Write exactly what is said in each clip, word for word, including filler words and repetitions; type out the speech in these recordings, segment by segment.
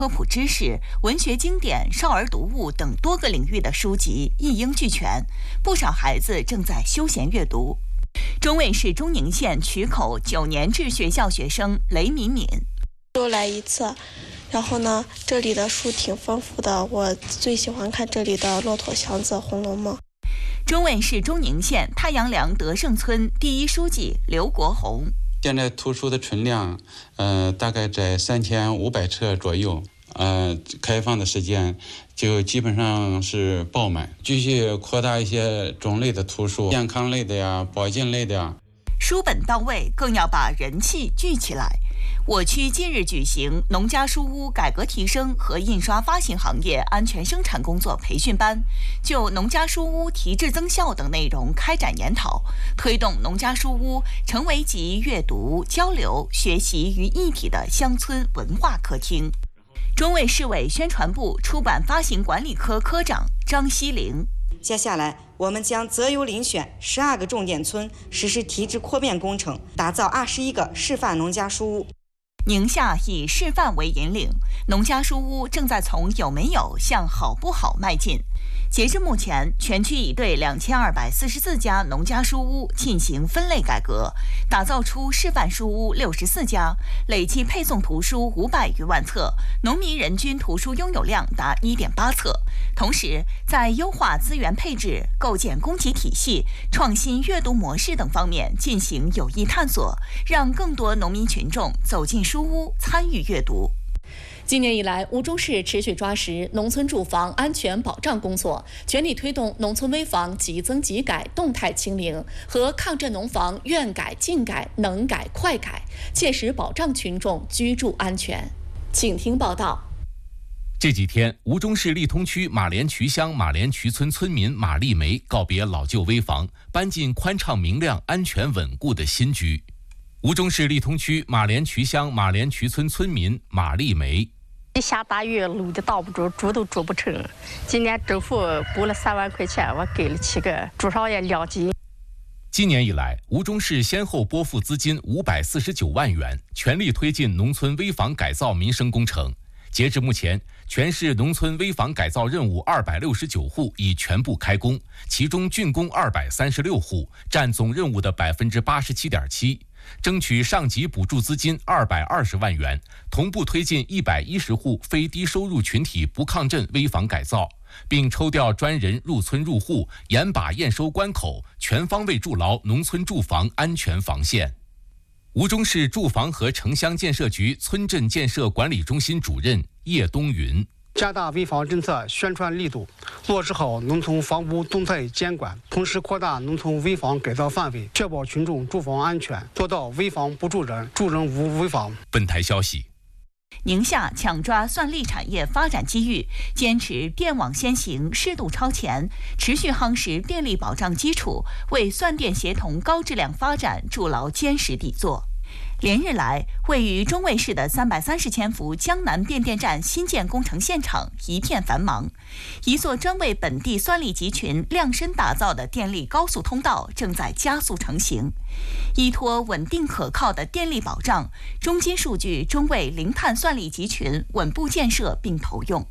科普知识、文学经典、少儿读物等多个领域的书籍一应俱全，不少孩子正在休闲阅读。中卫市中宁县渠口九年制学校学生雷敏敏， 就来一次，然后呢，这里的书挺丰富的，我最喜欢看这里的《骆驼祥子》《红楼梦》。 中卫市中宁县太阳梁德胜村第一书记刘国红。 现在图书的存量，呃，大概在三千五百册左右，呃，开放的时间就基本上是爆满，继续扩大一些种类的图书，健康类的呀，保健类的呀。 书本到位，更要把人气聚起来。我区近日举行农家书屋改革提升和印刷发行行业安全生产工作培训班，就农家书屋提质增效等内容开展研讨，推动农家书屋成为集阅读、交流、学习于一体的乡村文化客厅。中卫市委宣传部出版发行管理科科长张希玲。 接下来，我们将择优遴选十二个重点村，实施提质扩面工程，打造二十一个示范农家书屋。 宁夏以示范为引领，农家书屋正在从有没有向好不好迈进。截至目前，全区已对两千二百四十四家农家书屋进行分类改革，打造出示范书屋六十四家，累计配送图书五百余万册，农民人均图书拥有量达一点八册。同时，在优化资源配置、构建供给体系、创新阅读模式等方面进行有益探索，让更多农民群众走进书屋，参与阅读。 今年以来，吴忠市持续抓实农村住房安全保障工作，全力推动农村危房即增即改动态清零和抗震农房愿改尽改能改快改，切实保障群众居住安全。请听报道。 这几天，吴忠市利通区马连渠乡马连渠村村民马丽梅告别老旧危房，搬进宽敞明亮、安全稳固的新居。吴忠市利通区马连渠乡马连渠村村民马丽梅。 一下大雨，路都倒不住，猪都住不成。今年政府补了三万块钱，我给了七个，至少也两斤。 今年以来，吴忠市先后拨付资金五百四十九万元，全力推进农村危房改造民生工程。截至目前，全市农村危房改造任务二百六十九户已全部开工，其中竣工二百三十六户，占总任务的百分之八十七点七。争取上级补助资金二百二十万元，同步推进一百一十户非低收入群体不抗震危房改造，并抽调专人入村入户，严把验收关口，全方位筑牢农村住房安全防线。吴忠市住房和城乡建设局村镇建设管理中心主任叶东云。 加大危房政策宣传力度，落实好农村房屋动态监管，同时扩大农村危房改造范围，确保群众住房安全，做到危房不住人，住人无危房。 本台消息。 宁夏抢抓算力产业发展机遇，坚持电网先行、适度超前，持续夯实电力保障基础，为算电协同高质量发展筑牢坚实底座。连日来，位于中卫市的三百三十千伏江南变电站新建工程现场一片繁忙，一座专为本地算力集群量身打造的电力高速通道正在加速成型。依托稳定可靠的电力保障，中金数据中卫零碳算力集群稳步建设并投用。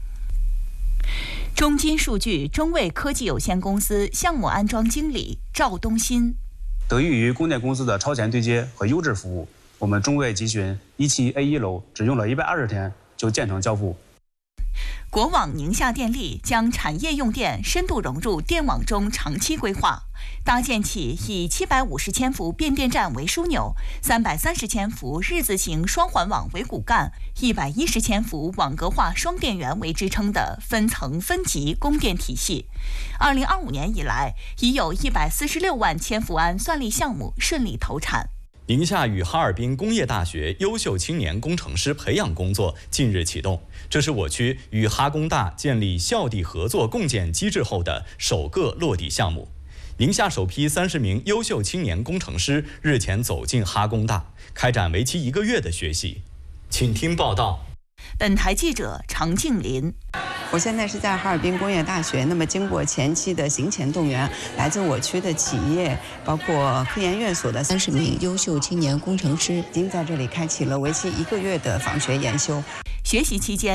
中金数据中卫科技有限公司项目安装经理赵东新。 得益于供电公司的超前对接和优质服务，我们中卫集群一期 A 一楼只用了一百二十天就建成交付。 国网宁夏电力将产业用电深度融入电网中长期规划，搭建起以七百五十千伏变电站为枢纽、三百三十千伏日字形双环网为骨干、一百一十千伏网格化双电源为支撑的分层分级供电体系。二零二五年以来，已有一百四十六万千伏安算力项目顺利投产。 宁夏与哈尔滨工业大学优秀青年工程师培养工作近日启动，这是我区与哈工大建立校地合作共建机制后的首个落地项目。宁夏首批三十名优秀青年工程师日前走进哈工大，开展为期一个月的学习。请听报道。 本台记者常静林。 我现在是在哈尔滨工业大学，那么经过前期的行前动员，来自我区的企业，包括科研院所的三十名优秀青年工程师，已经在这里开启了为期一个月的访学研修。 学习期间，